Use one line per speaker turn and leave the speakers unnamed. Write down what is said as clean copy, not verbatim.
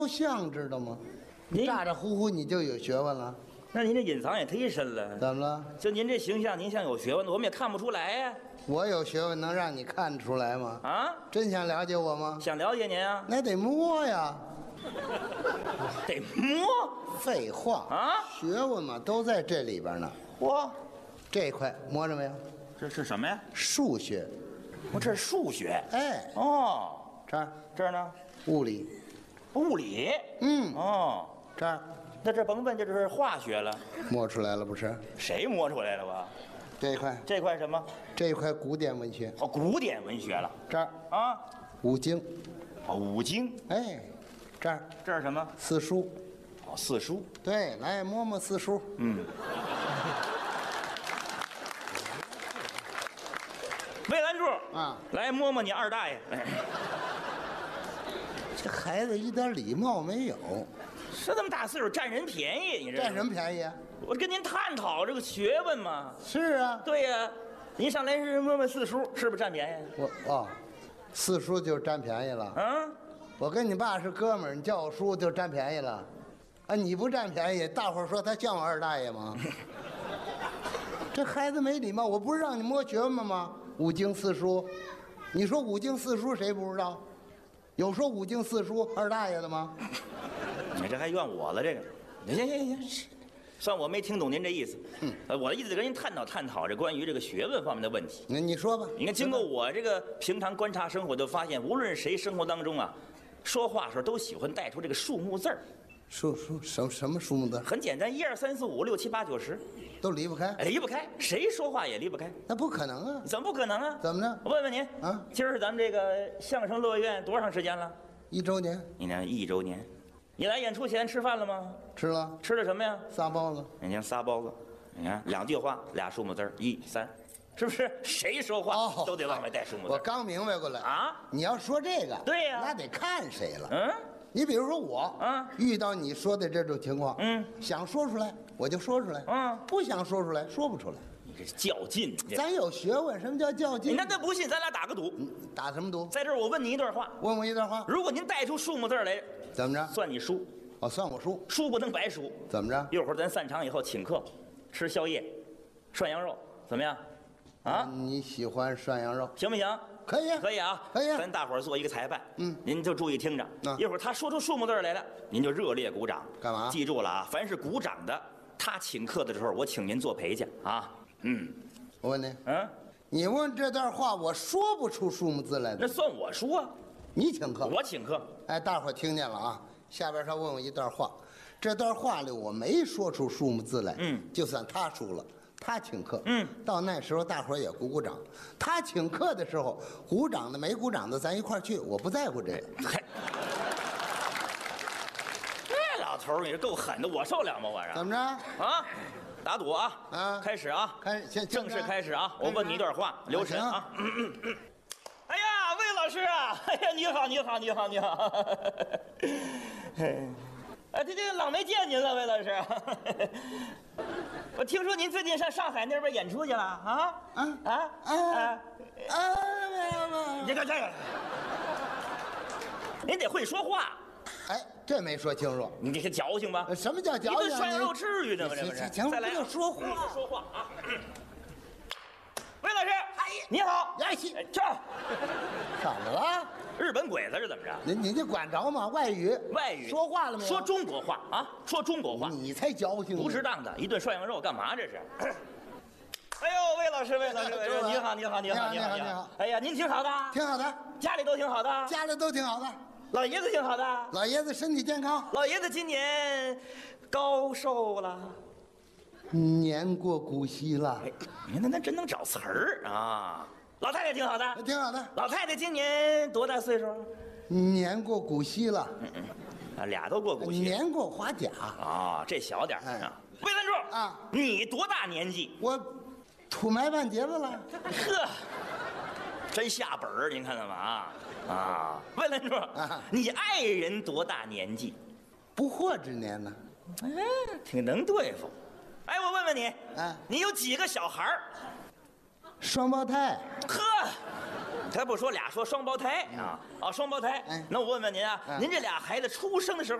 相知道吗？
您
咋咋呼呼你就有学问了？
那您这隐藏也忒深了。
怎么了？
就您这形象，您像有学问的，我们也看不出来呀。
我有学问能让你看出来吗？
啊，
真想了解我吗？
想了解您啊，
那得摸呀。
得摸
废话
啊，
学问嘛都在这里边呢。
我
这一块摸着没有？
这是什么呀？
数学。
我这是数学。
哎，
哦，
这儿
这儿呢，
物理。
物理。
嗯，
哦，
这儿
那这甭问，这就是化学了。
摸出来了不是？
谁摸出来了吧？
这一块，
这块什么？
这一块古典文学。
哦，古典文学了。
这儿
啊，
五经。
哦，五经。
哎，这儿
这是什么？
四书。
哦，四书。
对，来摸摸四书。
嗯。魏兰柱
啊，
来摸摸你二大爷。
这孩子一点礼貌没有，
是这么大岁数占人便宜，你这
占什么便宜啊？
我跟您探讨这个学问嘛。
是啊，
对呀，您上来是摸摸四书，是不是占便宜？
四叔就占便宜了。
嗯，
我跟你爸是哥们儿，你叫我叔就占便宜了。啊，你不占便宜，大伙儿说他像我二大爷吗？这孩子没礼貌，我不是让你摸学问吗？五经四书，你说五经四书谁不知道？有说五经四书二大爷的吗？
你这还怨我了？这个，行，算我没听懂您这意思。我的意思是跟您探讨这关于这个学问方面的问题。
你说吧。
你看，经过我这个平常观察生活，就发现，无论是谁生活当中啊，说话的时候都喜欢带出这个数目字儿。
什么数目字？
很简单，1、2、3、4、5、6、7、8、9、10，
都离不开。
离不开，谁说话也离不开。
那不可能啊！
怎么不可能啊？
怎么着？
我问问您
啊，
今儿是咱们这个相声乐院多长时间了
？1周年。
你看1周年，你来演出前吃饭了吗？
吃了。
吃的什么呀？
仨包子。
你看仨包子，你看2句话，2数目字，1、3，是不是？谁说话都得往外带数目字。
我刚明白过来
啊！
你要说这个，
对呀，
那得看谁了。
嗯。
你比如说我，遇到你说的这种情况，想说出来我就说出来，不想说出来说不出来。
你这是较劲，
咱有学问，什么叫较劲？
你看，那不信，咱俩打个赌。
打什么赌？
在这儿我问你一段话，
问我一段话。
如果您带出数目字来，
怎么着？
算你输。
哦，算我输。
输不能白输。
怎么着？
一会儿咱散场以后请客，吃宵夜，涮羊肉，怎么样？啊？
你喜欢涮羊肉？
行不行？
可以，
可以啊，
可以。
咱大伙儿做一个裁判，您就注意听着。一会儿他说出数目字来了，您就热烈鼓掌。
干嘛？
记住了啊，凡是鼓掌的，他请客的时候，我请您作陪去啊。
我问你，你问这段话，我说不出数目字来的，
那算我输啊。
你请客，
我请客。
哎，大伙儿听见了啊？下边他问我一段话，这段话里我没说出数目字来，就算他输了。他请客，到那时候大伙儿也鼓鼓掌。他请客的时候，鼓掌的没鼓掌的，咱一块儿去，我不在乎这个。
这老头儿你是够狠的，我受了吗？我这
怎么着
啊？打赌啊！开始啊！正式开始啊！我问你一段话，留神啊！哎呀，魏老师啊！哎呀，你好！哎，这老没见您了，魏老师。我听说您最近上上海那边演出去了
没有。
你看这个，您得会说话。
哎，这没说清楚。
你这矫情吧？
什么叫矫情？
一顿涮羊肉至于的吗？这不是？
再来，说话，
说话啊！魏老师，你好。这
怎么了？
日本鬼子是怎么着？
你这管着吗？外语说话了没有？
说中国话啊！说中国话。
你才矫情！
不值当的，一顿涮羊肉干嘛这是？哎呦，魏老师，你好！哎呀，您挺好的，
挺好的，
家里都挺好的，
家里都挺好的，
老爷子挺好的，
老爷子身体健康，
老爷子今年高寿了，
年过古稀了。
哎，那真能找词儿啊！老太太挺好的，
挺好的。
老太太今年多大岁数？
年过古稀了。
俩都过古稀。
年过花甲。
啊，这小点儿啊。魏兰柱
啊，
你多大年纪？
我土埋半截子了。
呵，真下本儿，您看到吗？魏兰柱啊，你爱人多大年纪？
不惑之年呢。
挺能对付。哎，我问问你，
啊，
你有几个小孩儿？
双胞胎。
呵， 他不说俩，说双胞胎啊，双胞胎。那我问问您啊，您这俩孩子出生的时候